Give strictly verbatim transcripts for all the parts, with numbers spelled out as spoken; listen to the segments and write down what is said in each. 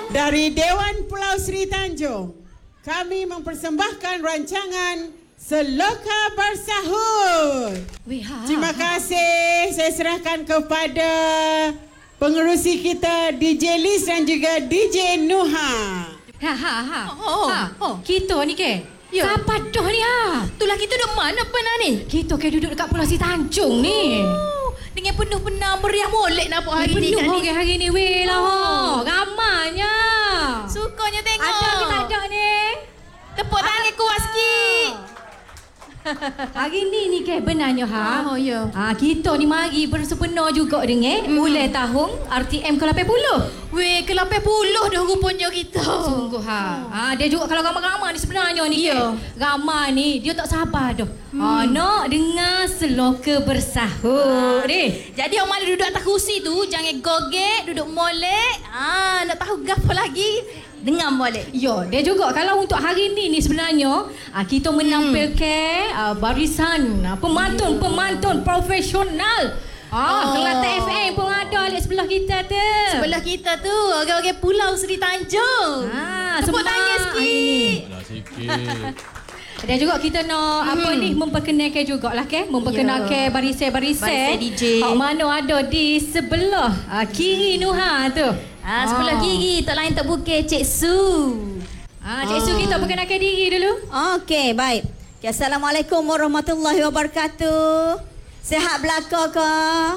Dari Dewan Pulau Seri Tanjung, kami mempersembahkan rancangan Seloka Bersahur. Terima kasih. Saya serahkan kepada pengerusi kita D J Liz dan juga D J Nuha. Ha ha ha. Oh, ha. oh. Kita ni ke? Ya. Siapa dah ni ha? Itulah kita duduk mana pernah ni? Kita ke duduk dekat Pulau Seri Tanjung ni. Oh, dengan penuh penang meriah molek nampak hari ni. Penuh kan orang hari ni weh lah. Oh. Ramanya. Sukanya tengok. Ada ke tak ada ni? Tepuk tangan kuat sikit. Hari ni ni ke benarnya ha. Oh, ya. Ha, kita ni mari bersempena juga dengan mm. mulai tahun R T M ke lapan puluh. Weh, ke lapan puluh dah rupanya kita. Sungguh ha. Ha, dia juga kalau ramai-ramai ni sebenarnya ni Ya. ke. Ramai ni dia tak sabar dah. Hmm. Ha, nak dengar Seloka Bersahur ni. Jadi orang mana duduk atas kursi tu jangan gogek, duduk molek. Ah, nak tahu gapo lagi? Dengar molek. Ya, dia juga kalau untuk hari ni ni sebenarnya ah, kita menampilkan ah, barisan ah, pemantun-pemantun profesional. Ah, Oh. Kelantan F M pun ada di sebelah kita tu. Sebelah kita tu orang-orang Pulau Seri Tanjung. Ah, Tepuk semak. tangan sikit. Alah sikit. Dan juga kita nak hmm. apa ni memperkenalkan jugalah ke memperkenalkan Ya. barisan-barisan Barisan D J. hak mana ada di sebelah ah, kiri Nuha tu. Ah, sebelah kiri tak lain tak bukan Cik Su. Ah, Cik Su kita perkenalkan diri dulu. Okey, baik. Okay, Assalamualaikum warahmatullahi wabarakatuh. Sihat belaka ke?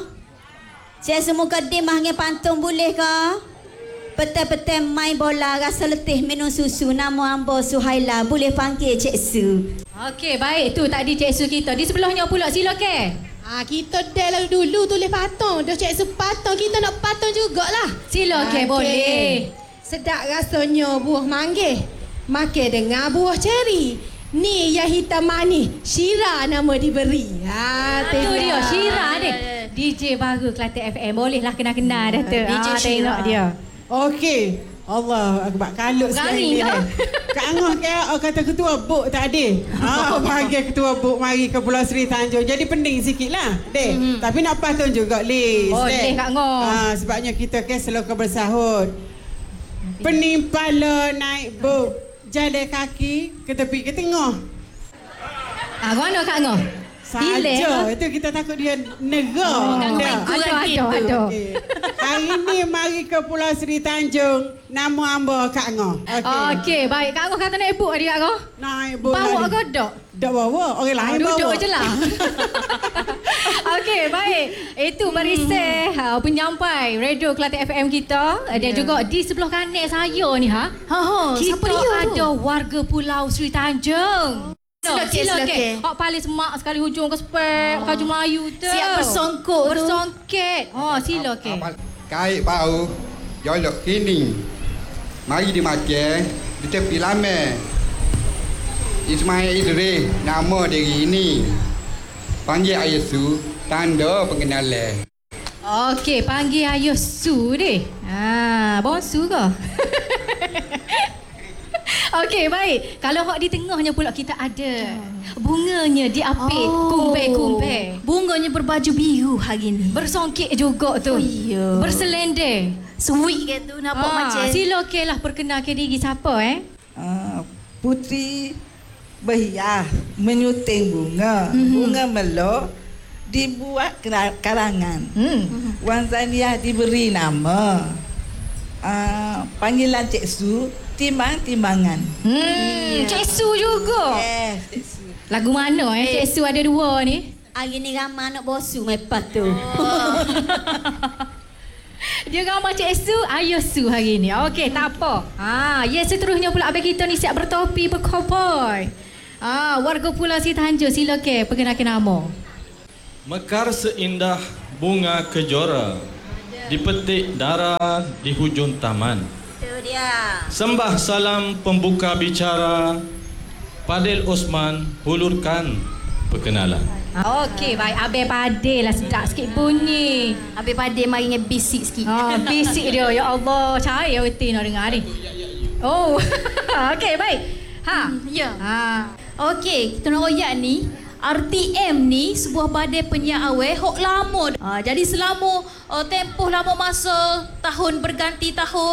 Cik Su mukadimah dengan pantun boleh ke? Petai-petai main bola, rasa letih minum susu. Nama hamba Suhaila, boleh panggil Cik Su. Okey, baik. Tu tadi Cik Su kita. Di sebelahnya pula sila ke? Ah, kita dah lah dulu tulis patung. Dah cek sepatong, kita nak patung jugalah. Sila ke, boleh. Sedap rasanya buah manggis. Makan dengan buah ceri. Ni yang hitam manis. Syira nama diberi. Ha, Tu dia, Syira Ya, ni. ya, ya. D J baru Kelantan F M. Bolehlah kenal-kenal dah tu. D J Ah, Syira. tengok dia. Okey. Allah akbar, kalut sekali Berani ni. kau? Kak Angah ke oh, kata ketua buk tak ada. Ha, panggil ketua buk mari ke Pulau Seri Tanjung. Jadi pening sikitlah. Dek. Mm-hmm. Tapi nak patut juga Liz. Oh, dek. Liz, Kak Angah. Ha, sebabnya kita ke Seloka Bersahur. Pening pala naik buk. Jalan kaki ke tepi ke tengah. Ah, mana Kak Ngah? Saja. Itu kita takut dia negah. Oh, Dah. ada, ada, gitu. ada. Okey. Hari ni mari ke Pulau Seri Tanjung. Nama hamba Kak Ngah. Okey. Okey, baik. Kak Ngah kata naik buk tadi Kak Ngah. Naik bola. Bawa ni. ke dok? Tak bawa. Orang lain bawa. Duduk je lah. Okey, baik. Itu barisan ha, penyampai radio Kelantan F M kita. Dan juga di sebelah kanan saya ni ha. Ha ha, Kita siapa dia tu? ada warga Pulau Seri Tanjung. Sila ke, sila ke. Hak paling semak sekali hujung ke spek, Kaju Melayu tu. Siap bersongkok tu. Bersongket. Oh, sila ke. Kaik bau, jolok kini. Mari dimakan di tepi lama. Ismail Idris, nama diri ini. Panggil Ayah Su, tanda pengenalan. Okey, panggil Ayah Su deh. Ha, bawa Su ke? Okey, baik. Kalau hak di tengahnya pula kita ada bunganya diapit, kumpai-kumpai. Bunganya berbaju biru hari ni. Bersongkit juga tu. Oh, iya. Berselender. Sweet ke tu nampak Ah, macam. sila ke lah perkenalkan diri siapa eh? Uh, Putri berhias menyuting bunga. Mm-hmm. Bunga melok dibuat kera- karangan. Hmm. Wan Zaniah diberi nama. Uh, panggilan Cik Su, timbang-timbangan. Hmm, Cik Su juga. Yes, Cik Su. Lagu mana eh? Cik Su ada dua ni. Hari ni ramai anak bosu mepat tu. Dia gambar Cik Su, Ayah Su hari ni. Okey, tak apa. Ha, ya seterusnya pula abang kita ni siap bertopi berkopoi. Ah, warga Pulau Seri Tanjung sila ke perkenalkan nama. Mekar seindah bunga kejora, dipetik darah di hujung taman. Tu dia. Sembah salam pembuka bicara, Padil Osman hulurkan perkenalan. Okey, baik. Abang Padil lah sedap sikit bunyi. Habis padik mari dengan bisik sikit. Ah, bisik dia. Ya Allah, cahaya betul nak dengar ni. Oh, okey, baik. Ha. Ya. Ha. Okey, kita nak royak ni. R T M ni sebuah badan penyiar awal hok lama. Ha, jadi selama uh, tempoh lama masa tahun berganti tahun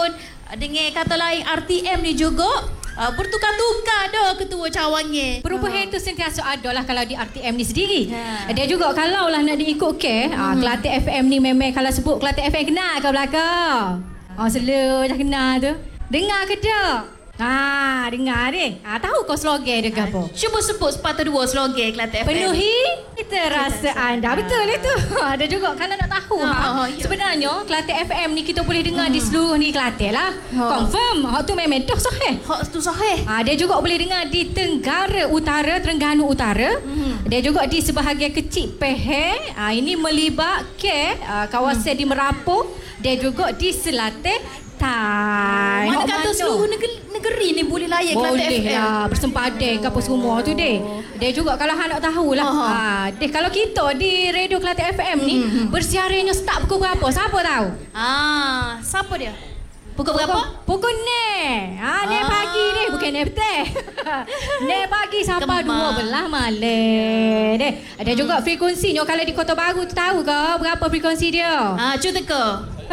Dengan kata lain R T M ni juga uh, bertukar-tukar dah ketua cawangnya. Perubahan itu sentiasa ada lah kalau di R T M ni sendiri. Ha. Dia juga kalau lah nak diikut ke, hmm. ah, Kelantan F M ni memang kalau sebut Kelantan F M kenal ke belakang? Oh, selalu dah kenal tu. Dengar ke tak? Ha, dengar deh. Ha, tahu kau slogan dia ke apa? Cuba sebut sepatah dua slogan Kelantan F M. Penuhi kita rasa anda. Betul itu. Ada juga kalau nak tahu. Ha, Ha, ha, ya. sebenarnya Kelantan F M ni kita boleh dengar hmm. di seluruh ni Kelantan lah. Ha. Confirm. Hak tu memang dah sahih. Hak tu sahih. Ha, dia juga boleh dengar di Tenggara Utara, Terengganu Utara. Hmm. Dia juga di sebahagian kecil Pahang. Ha, ini melibatkan uh, kawasan hmm. di Merapu. Dia juga di Selatan Tai. Mana kata seluruh negeri, negeri ni boleh layan Kelantan F M? Boleh lah, bersempadan ke apa semua tu deh. Dia juga kalau hang nak tahulah. Ha, deh kalau kita di Radio Kelantan F M ni mm-hmm. bersiarannya start pukul berapa? Siapa tahu? Ah, siapa dia? Pukul berapa? Pukul ne. Ha, ne Ah. pagi ni, bukan ne petang. Ne pagi sampai Kemar. dua belas malam. Deh, ada juga frekuensinya kalau di Kota Baru tu tahu ke berapa frekuensi dia? Ah, cuba teka.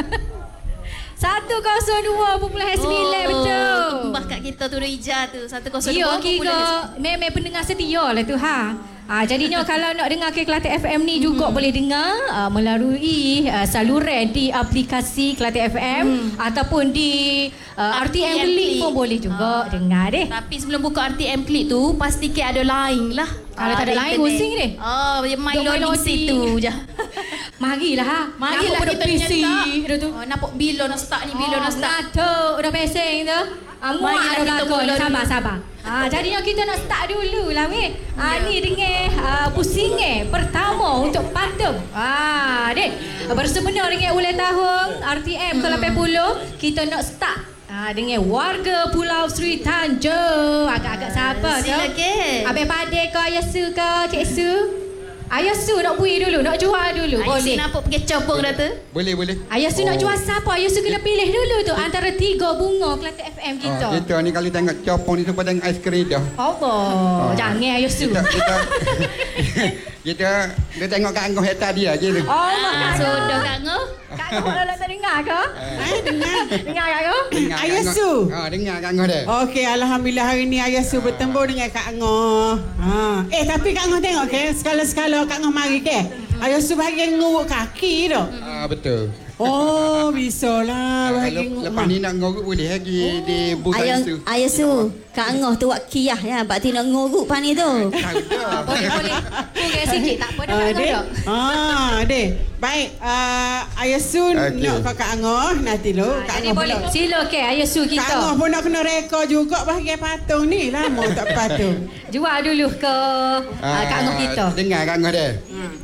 seratus dua perpuluhan sembilan betul. Tembak kat kita tu Rija tu seratus dua Ya, perpuluhan kira memang pendengar setia lah tu ha. Ah, jadinya kalau nak dengar ke Kelantan F M ni juga hmm. boleh dengar uh, melalui uh, saluran di aplikasi Kelantan F M hmm. ataupun di uh, R T M Klik pun boleh juga ha. dengar deh. Tapi sebelum buka R T M Klik tu pastikan ada line lah. Kalau tak ada line pusing deh. Oh, dia main Duk main loading loading. situ je. Marilah ha. Marilah Nampak kita P C nyata. tu. Oh, nampak bila nak start ni, bila Oh, nak start. ngatuk dah pesing tu. Ah, muak Marilah dah kita belakang. mula Sabar, dulu. sabar. Ah, jadinya kita nak start dulu lah weh. Ah, Ya. ni dengan uh, pusingan pertama untuk patung. Ah, dek. Bersempena dengan ulang tahun R T M ke lapan puluh, kita nak start ah, dengan warga Pulau Sri Tanjung. Agak-agak siapa tu? Silakan. Abang Pade ke Ayah Su ke Cik Su? Ayah Su nak bui dulu, nak jual dulu. Ayah Boleh. si nampak pergi copong dah tu. Boleh, boleh. Ayah Su nak jual siapa? Ayah Su kena pilih dulu tu antara tiga bunga Kelantan F M kita. Ah, kita ni kalau tengok copong ni sempat tengok aiskrim dah. Apa? Jangan Ayah Su. Kita, kita, kita, kita tengok kat angkuh hetat dia je tu. Oh, Ah, maknanya. sudah Kak Ngo. Kak Ngo dah tak dengar ke? Eh, dengar. Dengar Kak Ngo? Dengar Ayah kat Su. angkuh. Ha, dengar kat angkuh dia. Okey, Alhamdulillah hari ni Ayah Su bertemu dengan Kak Ngoh. Ha. Eh, tapi Kak Ngoh tengok ke, sekala-sekala Kak Ngoh mari ke. Ayah Su bahagian nguruk kaki tu. Ah, betul. Oh, bisa lah Kalau bahagian nguruk. lepas ni nak ngorok boleh lagi di bus Ayah, tu. ayah su, Kak Ngoh tu wak kiyah ya, bak ti nak ngoruk pan ni tu. Tahu dah. Boleh, boleh. Kurang sikit, tak apa dah Ah, Kak Ngo dek. dah. Ah, dek. Baik, uh, Ayah Su Okey. nak ke Kak Ngoh nanti lu. Ah, Kak Jadi Ngoh boleh. pula. Sila ke Ayah Su Kak kita. Ngoh pun nak kena rekod juga bahagian patung ni. Lama tak patung. Jual dulu ke ah, Kak Ngo kita. Dengar kat angkuh dia.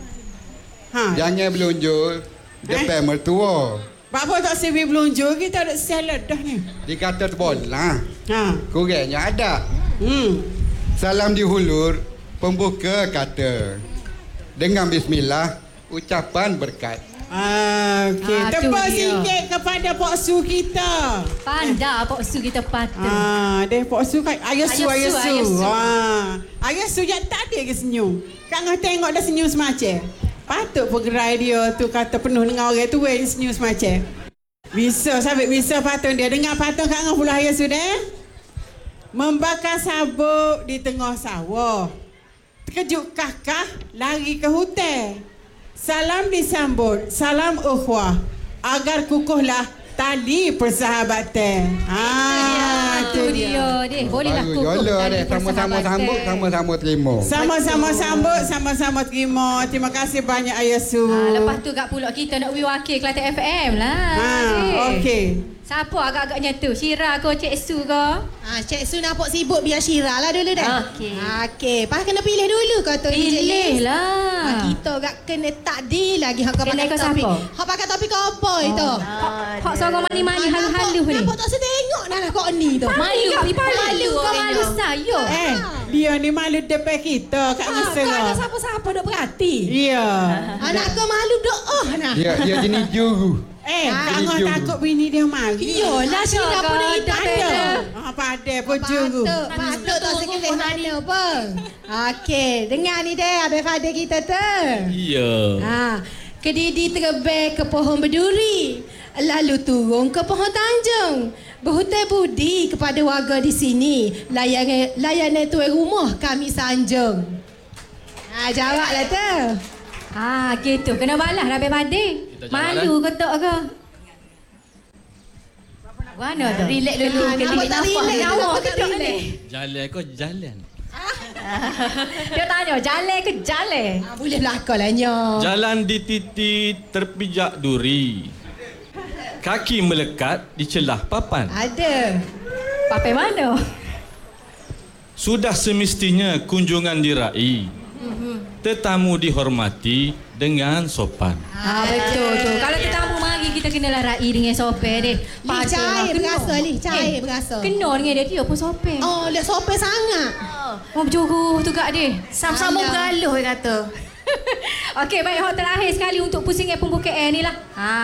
Ha. Jangan belunjuk depan mertua. Apa tak sebi belunjuk, kita ada salad dah ni. Dikata terbolah. Ha. Kurangnya ada. Hmm. Salam dihulur, pembuka kata. Dengan bismillah, ucapan berkat. Ah, okey. Ah, tu Tepuk dia. sikit kepada Pok Su kita. Pandai Pak Su kita patut. Ah, deh Pok Su kan. Ayah Su, Ayah Ayah Su, Su. Ayah Su. Ah. Ayah Su jak tak ada ke senyum. Kak Ngoh tengok dah senyum semacam. Patut pegerai dia tu kata penuh dengan orang tu dia senyum semacam. Bisa, sabit bisa patung dia. Dengar patung Kak Ngoh pula Ayah Su deh. Membakar sabuk di tengah sawah. Terkejut kakak lari ke hutan. Salam disambut, salam ukhuwah. Agar kukuhlah tali persahabatan. Ah, tu dia. Deh, bolehlah Baru kukuh jola tali dia. Sama-sama persahabatan. sambut, sama-sama terima. Sama-sama sambut, sama-sama terima. Terima kasih banyak Ayah Su. Ah, lepas tu kat pulak kita nak pergi wakil Kelantan F M lah. Ha, Deh. okey. Siapa agak-agaknya tu? Syira ke Cik Su ke? Ah, Cik Su nampak sibuk biar Syira lah dulu dah. Okey. Ah, okey. Pas kena pilih dulu kata ni, Cik Lis. Pilih Ah, lah. kita gak kena takdir lagi hak kau Kena pakai ke topi. siapa? Hak pakai topi kau itu. Hak seorang mani-mani halu-halu ni. Nampak tak setengok dah lah kau ni tu. Malu, malu, malu, kau orang malu tu. saya. Eh, dia ni malu depan kita Kak Ah, kau ada Mesra. siapa-siapa dok berhati. Ya. Anak kau malu doa nah. Dia dia jenis juru. Eh, Ah, Kak Ngoh jujur. takut bini dia mari. Iyalah sini Ada apa ke? dah Ada. pada. Ah, pada pejuru. Patut, patut tak sekali mana apa. Okey, dengar ni deh Abang Fadil kita tu. Ya. Ha, kedidi terbang ke pohon berduri. lalu turun ke Pohon Tanjung. Berhutang budi kepada warga di sini. Layanan, layanan tuan rumah kami sanjung. Ha, jawablah tu. Ah, gitu. Kena balas Rabi Madi. Malu ke tak ke? Mana tu? Relax dulu. Ah, Kena nampak tak nafas relax? dulu. Nampak ke tak ni? Jalan kau jalan. Dia tanya, jalan ke jalan? Ah, boleh belakang lah nyo. Jalan di titik terpijak duri. Kaki melekat di celah papan. Ada. Papai mana? Sudah semestinya kunjungan diraih. Tetamu dihormati dengan sopan. Ah, betul tu. Kalau tetamu mari kita kenalah rai dengan sopan deh. Li cair berasa, Li cair berasa. Kena dengan dia, dia pun sopan. Oh, dia sopan sangat. Oh, berjuruh tu kak dia. Sama-sama bergaluh dia kata. Okey, baik. Hot terakhir sekali untuk pusingan pembuka air ni lah. Ha,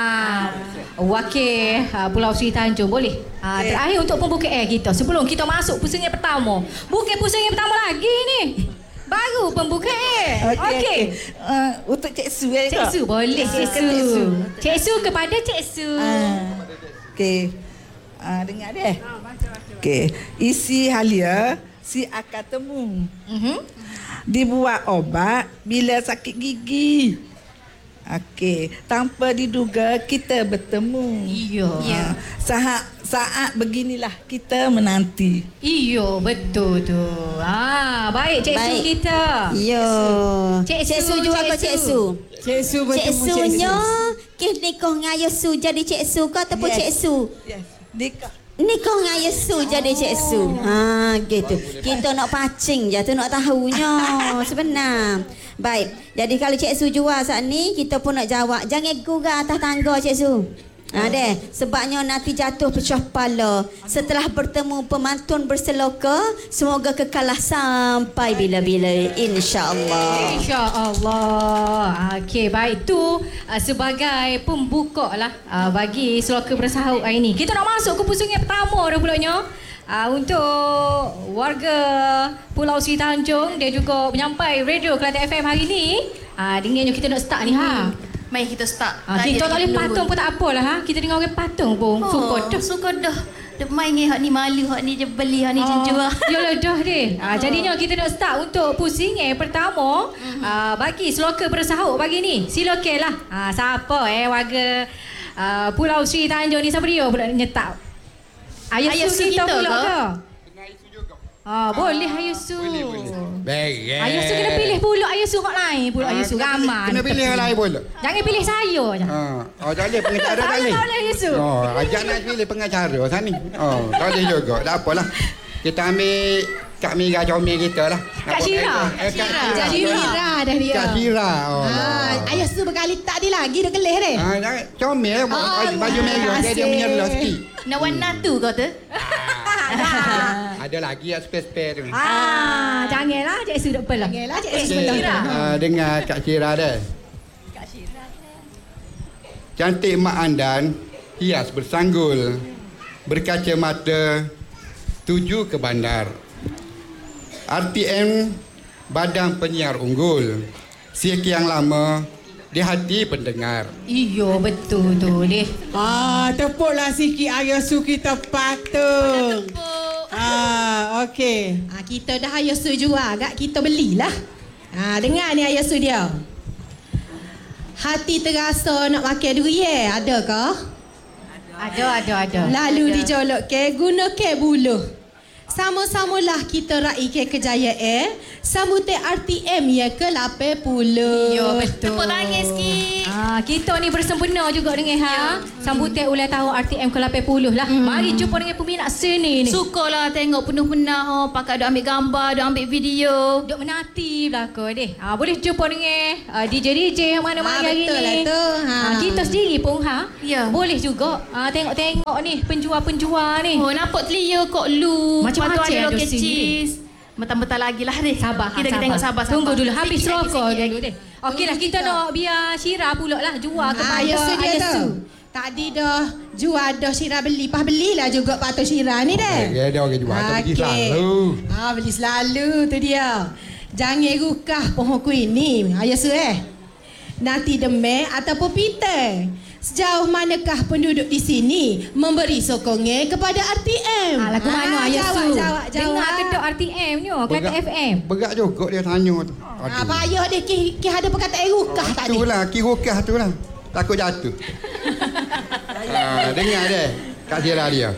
wakil ha, Pulau Sri Tanjung boleh. Ha, okay. Terakhir untuk pembuka air kita. Sebelum kita masuk pusingan pertama. Bukan pusingan pertama lagi ni. Baru pembuka air. Okey. Okay. Okay. Uh, untuk Cik Su eh, Cik Su boleh. Cik Su. Cik Su kepada Cik Su. Uh, Okey. Uh, dengar deh. Okey. Isi halia si akan temu. Mhm. Dibuat obat bila sakit gigi. Okey, tanpa diduga kita bertemu. Iya. Ya. Saat saat beginilah kita menanti. Iyo, betul tu. Ah, baik Cik Su Baik. kita. Yo. Cik Cik Su, Su juga Cik ke Cik Su? Su? Cik Su Cik bertemu Su Cik Su. nyo kis nikah dengan Ayah Su jadi Cik Su ke ataupun Yes. Cik Su? Yes. Nikah. Nikah dengan Ayah Su jadi Cik Su. Ha, gitu. Kita nak pancing je tu nak tahunya sebenar. Baik. Jadi kalau Cik Su jual saat ni kita pun nak jawab. Jangan gurau atas tangga Cik Su. Ha deh, sebabnya nanti jatuh pecah kepala. Setelah bertemu pemantun berseloka, semoga kekalah sampai bila-bila insya-Allah. InsyaAllah. Okey, baik tu uh, sebagai pembuka lah uh, bagi seloka bersahut hari ni. Kita nak masuk ke pusingan pertama dah pulaknya. Uh, untuk warga Pulau Sri Tanjung dan juga penyampai radio Kelantan F M hari ni. Uh, dengarnya kita nak start ni ha. Mari kita start. Ha, kita tak boleh patung pun tak apalah ha. Kita dengar orang patung pun. Oh, Syukur dah. Syukur dah. Dia main ni hak ni malu, hak ni je beli, hak ni je jual. Yalah dah deh. Ha, jadinya kita nak start untuk pusingan pertama mm-hmm. uh, bagi seloka bersahut pagi ni. Silakanlah. Ha, siapa eh warga uh, Pulau Sri Tanjung ni siapa dia pula nyetap? Ayah, Ayah Su Su kita kita pula ke? ke? Ah, boleh Ayah Su. Boleh, boleh. Baik. Ayah Su kena pilih pula Ayah Su hak lain pula Ayah Su ramai. Kena pilih yang lain pula. Jangan pilih saya je. Ha, oh tak boleh pengacara tak Tak boleh. boleh Ayah Su. Oh, ajak nak pilih pengacara sana. Oh, tak boleh juga. Tak apalah. Kita ambil Kak Mira comel kita lah. Kak Syira. Eh, Kak Syira. Jadi Mira dah dia. Kak Syira. Oh. Ha, Ayah Su berkali tak dia lagi dah kelih deh. Ha, jangan comel baju, baju merah dia dia menyerlah sikit. Nak warna tu kau tu? Ada lagi yang spare-spare tu. Ah, janganlah Cik Su duk pelah. Janganlah Cik Su Okey, sebelah. uh, dengar Kak Syira dah. Cantik mak andan, hias bersanggul, berkacamata, tuju ke bandar. R T M Badan Penyiar Unggul, sekian lama di hati pendengar. Iyo, betul tu deh. Ah, tepuklah sikit Ayah Su kita patung. Ah, okey. Ha, kita dah Ayah Su jual agak kita belilah. Ha, dengar ni Ayah Su dia. Hati terasa nak makan durian, ada ke? Ada, ada, ada. Lalu ada. dijolok ke guna ke buluh. Sama-samalah kita raih ke kejayaan sambutan R T M ya ke lapan puluh. Ya, betul. Tepuk tangan sikit. Ah, kita ni bersempena juga dengan ha sambutan ulang tahun R T M ke lapan puluh lah. Mm. Mari jumpa dengan peminat seni ni. Sukarlah tengok penuh-penuh oh, pakai duk ambil gambar, duk ambil video. Duk menanti belaka deh. Ah, boleh jumpa dengan uh, D J D J yang mana-mana Ah, hari betul ni. lah tu. Ha. Ah, kita sendiri pun ha. Ya. Boleh juga. Ah, tengok-tengok ni penjual-penjual ni. Oh, nampak telia kok lu. Macam-macam Lepas tu ada ada loket sini. cheese. Betah-betah lagi lah deh. Sabar, Kita sabar. tengok sabar-sabar. Tunggu dulu habis Sikit lagi, rokok sikit dulu deh. Okeylah kita nak biar Syira pula lah jual kepada Ayah Su dia Ayah tu. Su. Tadi dah jual dah Syira beli. Pas belilah juga patut Syira ni deh. Ya, dia orang jual tak pergi Okey. selalu. Ha, beli selalu tu dia. Jangan rukah pohon kuih ni Ayah Su eh. Nanti demek ataupun pita. sejauh manakah penduduk di sini memberi sokongan kepada R T M? Ah, lagu mana Ah, Ayah jawab, Su? jawab, jawab. Dengar kedok R T M ni, Kelate F M. Berat juga dia tanya tu. Ah, payah dia ki, ki ada perkataan rukah tadi. Itulah, kirukah tu lah. Takut jatuh. ha, dengar dia. Kat sirah dia.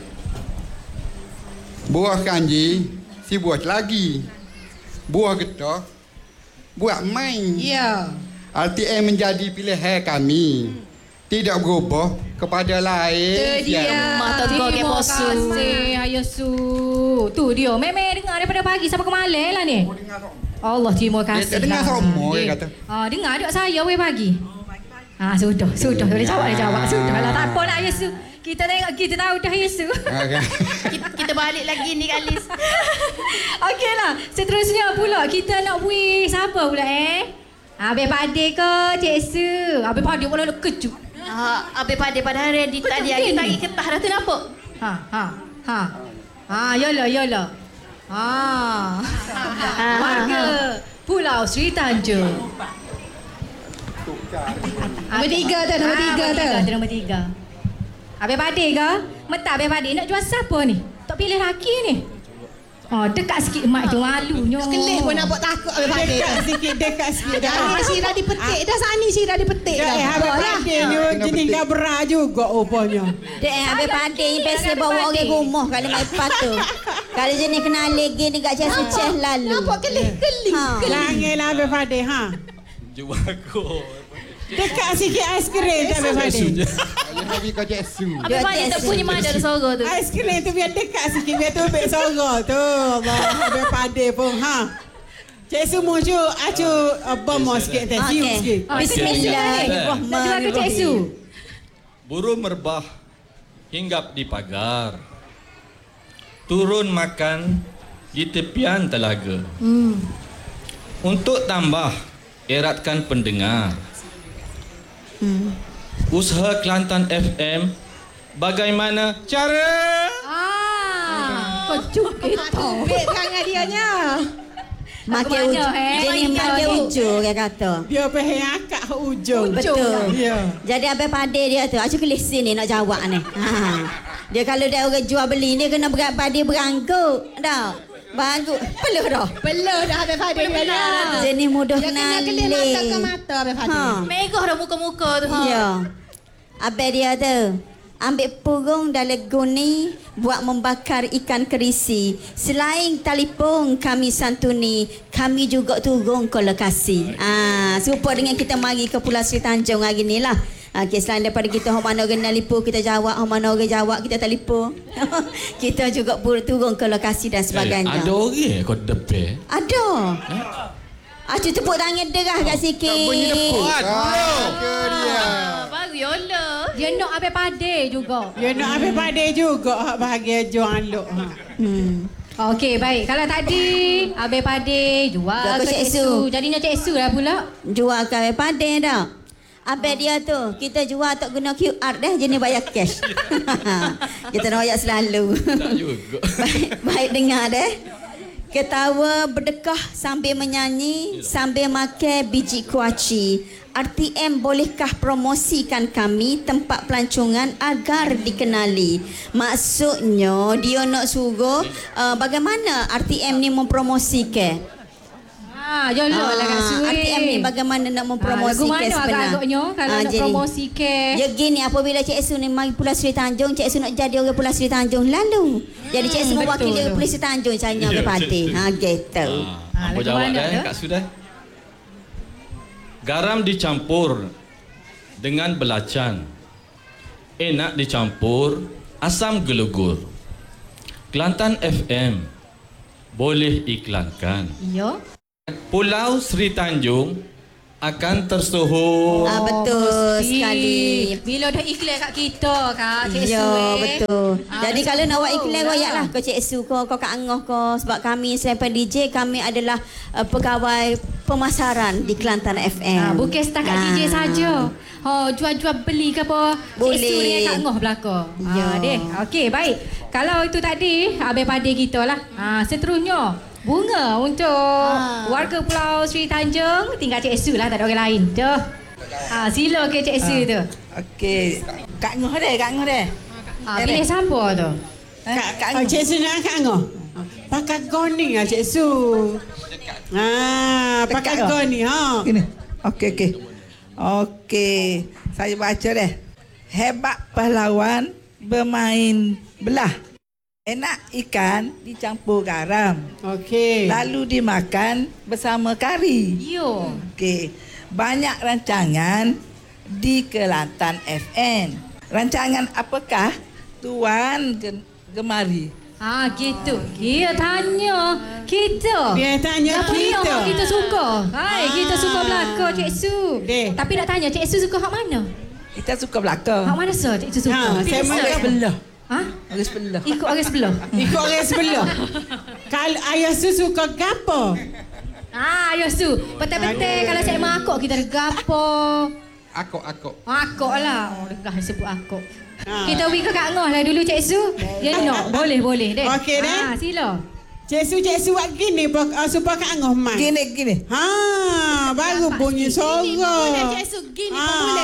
Buah kanji, si buah selagi. Buah getah, buat main. Ya. R T M menjadi pilihan kami. Tidak berubah kepada lain. Tu dia. Mata kau ke Terima bosu. kasih Ayah Su. Tu dia. Memang dengar daripada pagi sampai ke malam lah ni. Allah terima kasih. Dia dengar lah. semua, dia Eh. kata. Ah, dengar duk saya weh pagi. Ah, sudah, sudah. Boleh jawab, boleh jawab. Sudah lah. Tak apa lah Ayah Su. Kita tengok, kita tahu dah Ayah Su. Okay. Kita, kita balik lagi ni Kalis. Okeylah. Seterusnya pula kita nak bui siapa pula eh? Habis Pade ke Cik Su? Habis Pade pula nak kejut. Ah, Habis pada pada ready Betul tadi ke lagi ni? tadi ketah dah tu nampak. Ha, ha, ha. Ha, yalah, yalah. Ha. Warga Pulau Sri Tanjung. Nombor tiga tu, nombor Ah, tiga tu. tu. Nombor tiga. Habis Pade ke? Mentah Habis Pade nak jual siapa ni? Tak pilih laki ni. Oh, dekat sikit mak tu malunya. Kelih pun nampak takut habis pada. Dekat sikit, dekat sikit. Dah Syirah dipetik dah sani Syirah dipetik Dah, dah. eh, habis Bawa lah. Pade ni jenis gabra juga rupanya. Dek habis padi ni biasa bawa orang rumah kalau mai patu. Kalau jenis kenal lagi ni gak jasa ceh lalu. Nampak kelih-kelih. Ha. Langit lah habis Pade, ha. Jual aku. Dekat sikit aiskrim tak habis Pade. Saya nak pergi kau Cik Su. Habis pada tak punya mana ada sorok tu. Aiskrim tu biar dekat sikit, biar tu ambil sorok tu. Allah, habis Pade pun, ha. Cik Su muju, acu uh, bomo sikit teh, cium Okey. sikit. Ah, Nak jual ke Bismillahirrahmanirrahim. Cik Su? Burung merbah hinggap di pagar. Turun makan di tepian telaga. Hmm. Untuk tambah eratkan pendengar. Hmm. Usaha Kelantan F M bagaimana cara? Ah, kejut kita. Ambil tangan dia nya. Makan Aku ujung. banyak, eh. Jenis Banyak makan tu. ujung dia kata. Dia pergi akak ke ujung. Betul. Ya. Jadi habis padi dia tu, aku kelih sini nak jawab ni. Ha. Dia kalau dia orang jual beli ni kena berat padi berangguk. Dah. Bagus. Peluh dah. Peluh dah habis pada dia nya. Jenis mudah Dia kena kenal. kelih mata ke mata habis pada. Ha. Megah dah muka-muka tu. Ha. Ya. Habis dia tu. Ambil purung dalam guni buat membakar ikan kerisi. Selain telefon kami santuni, kami juga turun ke lokasi. Ah, serupa dengan kita mari ke Pulau Sri Tanjung hari ni lah. Okey, selain daripada kita hok mana orang telefon kita jawab, hok mana orang jawab kita telefon. Kita juga pun turun ke lokasi dan sebagainya. Eh, ada orang kau depan. Ada. Acu tepuk tangan derah kat sikit. Tak bunyi tepuk kan? Ah, ke dia. Ah, baru yola. Dia nak habis Pade juga. Dia nak habis Pade juga hak bahagia jual luk. Ha. Hmm. Okey, baik. Kalau tadi habis Pade jual Dah ke ke Cik Cik Su. Su. Jadinya Cik Su lah pula. Jual kawin padan dah. Habis dia tu, kita jual tak guna Q R dah, jenis bayar cash. Kita nak bayar selalu. Tak juga. baik, baik dengar deh. Ketawa berdekah sambil menyanyi, sambil makan biji kuaci. R T M bolehkah promosikan kami tempat pelancongan agar dikenali? Maksudnya dia nak suruh uh, bagaimana R T M ni mempromosikan? Ah, jolo lah Kak Su. R T M ni bagaimana nak mempromosikan Ah, lagu mana sebenar? agak-agaknya kalau Ah, nak jadi- promosikan? Ya gini, apabila Cik Su ni mari Pulau Sri Tanjung, Cik Su nak jadi orang Pulau Sri Tanjung lalu. Jadi Cik Su Hmm, mewakili betul, orang Pulau Sri Tanjung caranya Ya, ke parti. betul. Ha gitu. Ah, Ah, apa lagu jawab mana dah tu? Kak Sudah? Garam dicampur dengan belacan. Enak dicampur, asam gelugur. Kelantan F M boleh iklankan. Ya. Pulau Sri Tanjung akan tersohor. Ah betul Mesti. sekali. Bila dah iklan kat kita Kak Cik Su. Ya eh. betul. Ah, Jadi kalau nak buat iklan betul royak lah ke Cik Su ko, ko Kak Angah ko, sebab kami selain D J kami adalah uh, pegawai pemasaran di Kelantan F M. Ah, bukan setakat D J Ah. saja. Oh, jual-jual beli ke apa? Boleh. Cik Su dengan Kak Ngoh belakang. Ya. Ah, deh. Okey, baik. Kalau itu tadi habis padi kita lah. Ah, seterusnya bunga untuk warga Pulau Sri Tanjung tinggal Cik Su lah, tak ada orang lain. Dah. Ah, sila ke Cik Su tu. Okey. Kak Ngoh deh, Kak Ngoh deh. Ah, pilih siapa tu? Eh, Kak, Kak Kak Ngoh. Cik Su nak Kak Ngoh. Pakai goni lah Cik Su. Ah, pakai Dekat ke? goni ha. Gini. Okey, okey. Okey. Saya baca deh. Hebat pahlawan bermain belah. Enak ikan dicampur garam. Okey. Lalu dimakan bersama kari. Yo. Okey. Banyak rancangan di Kelantan F M. Rancangan apakah Tuan Gen- Gemari? Ah, gitu. Dia tanya kita. Dia tanya Apa dia kita. hak kita suka? Hai, kita suka belaka Cik Su. Deh. Tapi nak tanya Cik Su suka hak mana? Kita suka belaka. Hak mana so Cik Su suka? Ha, saya Pilih mengaku so. Belah. Ha? Harus belah. Ikut orang sebelah. Ikut orang sebelah. Kalau ayah Su suka gapo? Ah, ya Su. Betul-betul kalau saya mak akak kita ada gapo. Akok-akok. Akak lah. Oh, degah sebut akak. Ha. Kita pergi ke Kak Ngoh lah dulu Cik Su. Ya no, boleh boleh deh. Okey, deh. Ah, sila. Cik Su, Cik Su buat gini pok- uh, supaya Kak Ngoh main. Gini, gini. Ha, baru bunyi suara. Boleh Cik Su, gini pun boleh.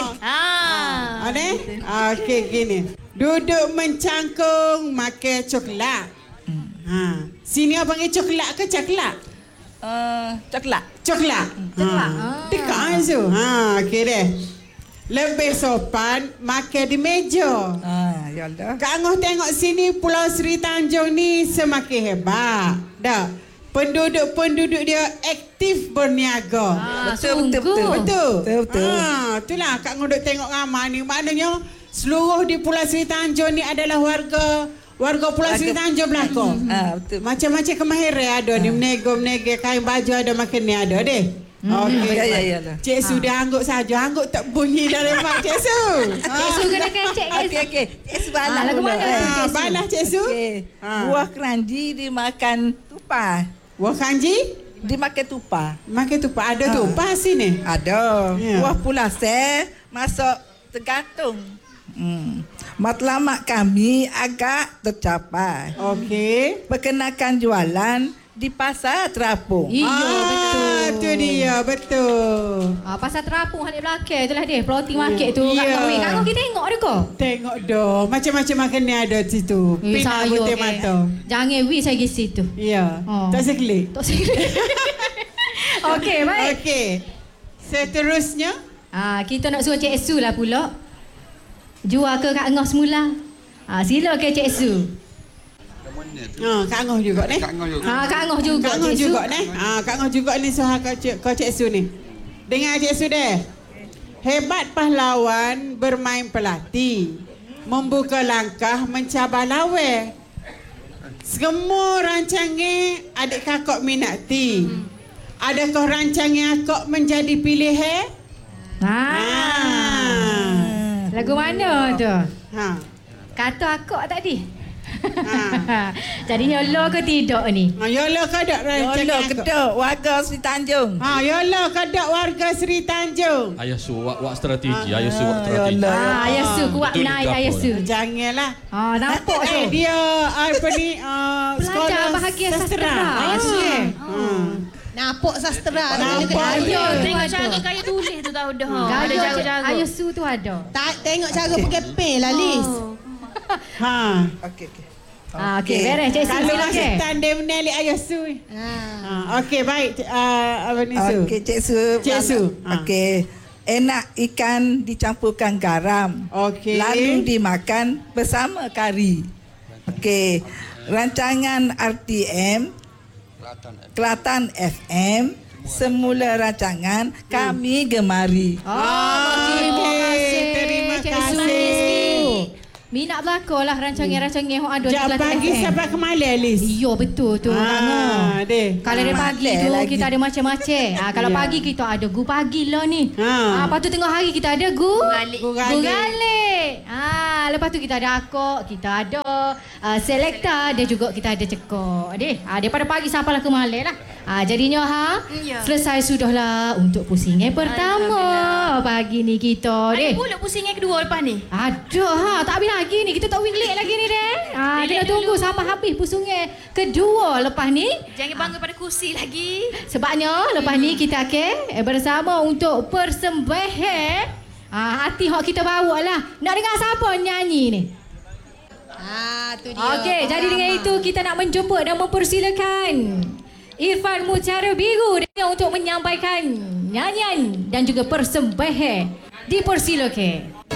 Ah. Ada? Okey, gini. Duduk mencangkung makan coklat. Ha. Sini apa panggil coklat ke coklat? Uh, coklat. Coklat. Coklat. Ha. Dekat Azu. Ha, okey deh. Lebih sopan makan di meja. Ah, ya Allah. Kak Ngoh tengok sini Pulau Seri Tanjung ni semakin hebat. Dah. Penduduk-penduduk dia aktif berniaga. Ah, Betul, betul, sungguh. Betul. Betul, betul. Ha, itulah Kak Ngoh duk tengok ramai ni. Maknanya seluruh di Pulau Seri Tanjung ni adalah warga warga Pulau Seri Warga- Tanjung belaka. Ah, betul. Macam-macam kemahiran ada ni. Menego-menege kain baju ada makan ni ada deh. Okey. Ya, ya, ya lah. Cik Su dia angguk saja. Angguk tak bunyi dalam mak Cik Su. Cik Su kena kecek guys. Okey, okey. Cik Su balas Ah, lagu dulu. mana? Eh. Ha, balas Cik Su. Okey. Ha. Buah keranji dimakan tupai. Buah kanji Dimakan tupai. makan tu ada tu Ha. pas sini. Ada. Ya. Buah pulaseh masuk tergantung. Hmm. Matlamat kami agak tercapai. Okey. Perkenalkan jualan di pasar terapung. Iya, betul. Ah, tu dia betul. Ah, pasal terapung halik belakang itulah dia. Floating market tu. Ya. Kak Ngoh, Kak Ngoh kita tengok dia ko. Tengok dah. Macam-macam makan ni ada di situ. Eh, Pindah saya putih ke. mata. Jangan wis saya pergi situ. Ya. Oh. Tak seklik. Tak sekali. Okey, baik. Okey. Seterusnya. Ah, kita nak suruh Cik Su lah pula. Jual ke Kak Ngoh semula. Ah, sila ke Cik Su. Ha, Kak Ngoh juga ni. Kak Ngoh juga. Ah, Kak Ngoh juga. Kak Ngoh Cik Su. juga ni. Ha, Kak Ngoh juga ni soal kau Cik, kau Cik Su ni. Dengar Cik Su deh. Hebat pahlawan bermain pelatih. Membuka langkah mencabar lawan. Semua rancangan adik kakak minati. Adakah rancangan akak menjadi pilihan? Ah. Lagu mana tu? Ha. Kata akak tadi. Ha. Jadi nyolo ke tidak ni? Ha, yolah kadak rancangan Yolo akak. kedok warga Seri Tanjung. Ha, yolah kadak warga Seri Tanjung. Ayah Su, wak, wak strategi. Ayah Su, wak strategi. yalah. Ah, Ayah Su kuat Betul naik juga Ayah apa? Su. Janganlah. Ah, nampak tu. Eh, dia apa ni uh, Pelajar bahagian sastera. Ayah Su. Ah. eh? Ha. Nampak sastra. Nampak. Ayah tu Tengok ada. cara gaya tulis tu tahu dah. Ada Gaya jago-jago. Ayah Su tu ada. Tak tengok cara pakai pen lah Lis. Ha. Okey, okey. Ah, okey, beres Cik Su. Kalau Silakan. masih tandem menalik Ayah Su. Ha. Ha. Okey, baik. Uh, apa ni Su? Okey, Cik Su. Cik Su. Ha. Okey. Enak ikan dicampurkan garam. Okey. Lalu dimakan bersama kari. Okey. Rancangan R T M Kelantan F M. Semula rancangan kami gemari. Oh, terima okey. kasih. Terima Cik kasih. Su. Minat belakang lah rancangan-rancangan yang ada di Jam Kelantan pagi F M. sampai ke malam, Lis. Iya betul tu. Kak Ngoh. Ah, deh. Kalau dari pagi Malam tu lagi. kita ada macam-macam. Ah, kalau Ya. pagi kita ada gu pagi lah ni. Ha. Ah, lepas tu tengah hari kita ada gu Galik. Gu gu galik. galik. Ah, lepas tu kita ada akok, kita ada uh, selekta dan juga kita ada cekok. Deh, ah, daripada pagi sampailah ke malam lah. Ah, jadinya ha, Ya. selesai sudahlah untuk pusingan pertama pagi ni kita Ada deh. pula pusing yang kedua lepas ni. Ada ha, tak habis lagi ni. Kita tak wilik lagi ni deh. Ah, Relax kita tunggu dulu. sampai habis pusingnya kedua lepas ni. Jangan bangga pada kursi lagi. Sebabnya lepas ni kita akan eh, bersama untuk persembahan Ah, hati hok kita bawa lah. Nak dengar siapa nyanyi ni? Ah, tu dia. Okey, jadi dengan itu kita nak menjemput dan mempersilakan Irfan Mutiara Biru dia untuk menyampaikan nyanyian dan juga persembahan. Dipersilakan.